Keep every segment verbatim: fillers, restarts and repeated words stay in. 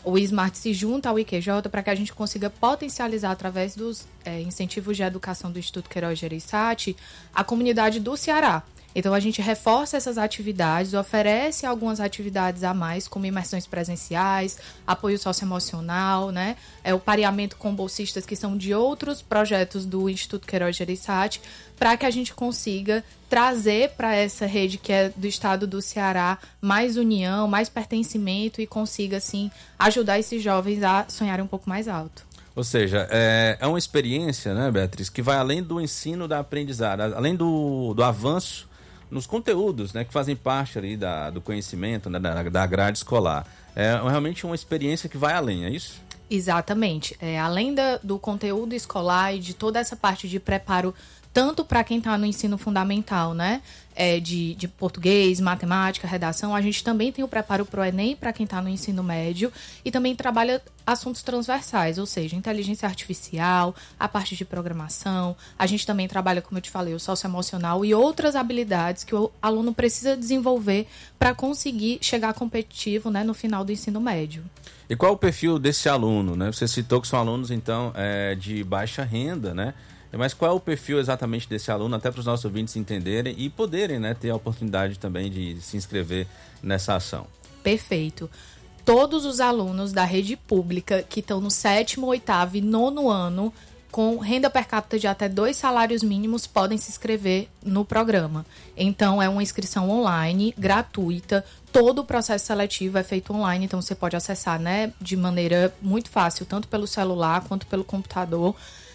o Smart se junta ao I Q J para que a gente consiga potencializar através dos é, incentivos de educação do Instituto Queiroz Gereissati a comunidade do Ceará. Então, a gente reforça essas atividades, oferece algumas atividades a mais, como imersões presenciais, apoio socioemocional, né? É, o pareamento com bolsistas que são de outros projetos do Instituto Queiroz Gereissati, para que a gente consiga trazer para essa rede que é do estado do Ceará mais união, mais pertencimento e consiga, assim, ajudar esses jovens a sonharem um pouco mais alto. Ou seja, é, é uma experiência, né, Beatriz, que vai além do ensino da aprendizagem, além do, do avanço nos conteúdos, né, que fazem parte ali da, do conhecimento, né, da, da grade escolar. É realmente uma experiência que vai além, é isso? Exatamente. É, além da, do conteúdo escolar e de toda essa parte de preparo, tanto para quem está no ensino fundamental, né, é, de, de português, matemática, redação, a gente também tem o preparo para o Enem para quem está no ensino médio e também trabalha assuntos transversais, ou seja, inteligência artificial, a parte de programação. A gente também trabalha, como eu te falei, o socioemocional e outras habilidades que o aluno precisa desenvolver para conseguir chegar competitivo, né, no final do ensino médio. E qual é o perfil desse aluno, né? Você citou que são alunos, então, é, de baixa renda, né? Mas qual é o perfil exatamente desse aluno, até para os nossos ouvintes entenderem e poderem, né, ter a oportunidade também de se inscrever nessa ação? Perfeito. Todos os alunos da rede pública que estão no sétimo, oitavo e nono ano com renda per capita de até dois salários mínimos podem se inscrever no programa. Então, é uma inscrição online, gratuita. Todo o processo seletivo é feito online, então você pode acessar, né, de maneira muito fácil, tanto pelo celular quanto pelo computador.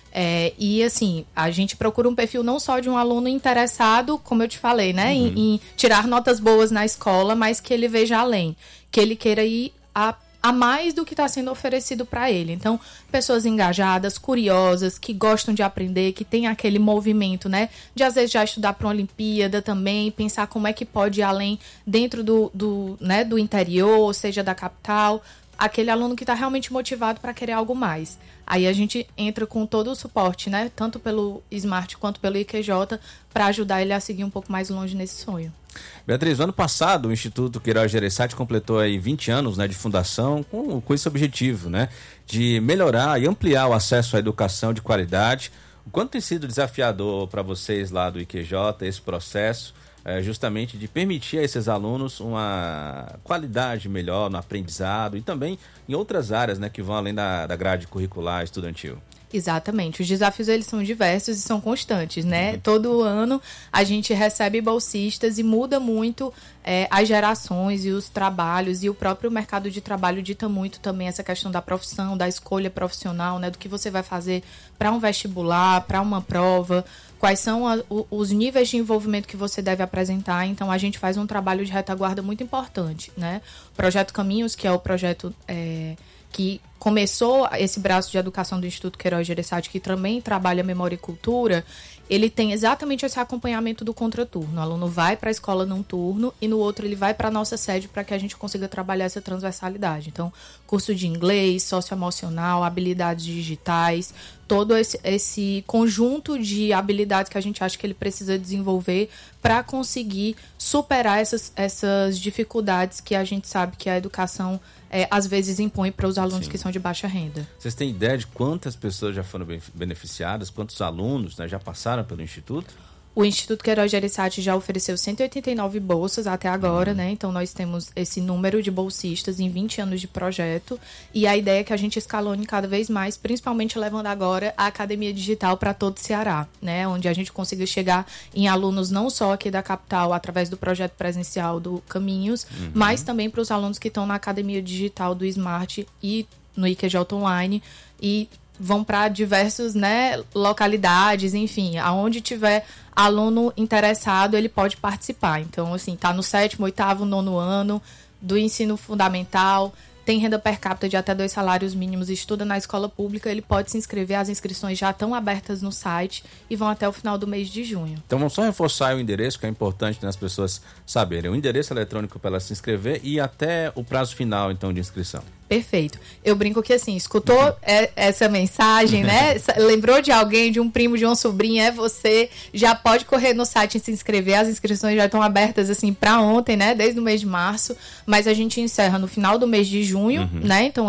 É, e assim, a gente procura um perfil não só de um aluno interessado, como eu te falei, né, uhum. em, em tirar notas boas na escola, mas que ele veja além, que ele queira ir a, a mais do que está sendo oferecido para ele. Então, pessoas engajadas, curiosas, que gostam de aprender, que tem aquele movimento, né, de às vezes já estudar para uma Olimpíada também, pensar como é que pode ir além dentro do, do, né, do interior, ou seja, da capital. Aquele aluno que está realmente motivado para querer algo mais. Aí a gente entra com todo o suporte, né? Tanto pelo Smart quanto pelo I Q J, para ajudar ele a seguir um pouco mais longe nesse sonho. Beatriz, no ano passado o Instituto Queiroz Gereissati completou aí vinte anos, né, de fundação com, com esse objetivo, né? De melhorar e ampliar o acesso à educação de qualidade. O quanto tem sido desafiador para vocês lá do I Q J esse processo? É, justamente de permitir a esses alunos uma qualidade melhor no aprendizado e também em outras áreas, né, que vão além da, da grade curricular estudantil. Exatamente. Os desafios, eles são diversos e são constantes, né? Uhum. Todo ano a gente recebe bolsistas e muda muito é, as gerações e os trabalhos, e o próprio mercado de trabalho dita muito também essa questão da profissão, da escolha profissional, né? Do que você vai fazer para um vestibular, para uma prova, quais são a, o, os níveis de envolvimento que você deve apresentar. Então, a gente faz um trabalho de retaguarda muito importante, né? O Projeto Caminhos, que é o projeto é, que começou esse braço de educação do Instituto Queiroz Gereissati, que também trabalha memória e cultura, ele tem exatamente esse acompanhamento do contraturno. O aluno vai para a escola num turno e no outro ele vai para a nossa sede para que a gente consiga trabalhar essa transversalidade. Então, curso de inglês, socioemocional, habilidades digitais, todo esse, esse conjunto de habilidades que a gente acha que ele precisa desenvolver para conseguir superar essas, essas dificuldades que a gente sabe que a educação é, às vezes impõe para os alunos Sim. que são de baixa renda. Vocês têm ideia de quantas pessoas já foram beneficiadas, quantos alunos, né, já passaram pelo Instituto? O Instituto Queiroz Gereissati já ofereceu cento e oitenta e nove bolsas até agora, uhum. né? Então, nós temos esse número de bolsistas em vinte anos de projeto. E a ideia é que a gente escalone cada vez mais, principalmente levando agora a Academia Digital para todo o Ceará, né? Onde a gente consiga chegar em alunos não só aqui da capital, através do projeto presencial do Caminhos, uhum. mas também para os alunos que estão na Academia Digital do Smart e no I Q J Online. E vão para diversas, né, localidades, enfim, aonde tiver aluno interessado, ele pode participar. Então, assim, tá no sétimo, oitavo, nono ano do ensino fundamental, tem renda per capita de até dois salários mínimos, estuda na escola pública, ele pode se inscrever. As inscrições já estão abertas no site e vão até o final do mês de junho. Então vamos só reforçar o endereço, que é importante, né, as pessoas saberem. O endereço eletrônico para ela se inscrever e até o prazo final, então, de inscrição. Perfeito. Eu brinco que, assim, escutou uhum. essa mensagem, né? Lembrou de alguém, de um primo, de uma sobrinha, é você, já pode correr no site e se inscrever. As inscrições já estão abertas, assim, para ontem, né? Desde o mês de março, mas a gente encerra no final do mês de junho, uhum. né? Então,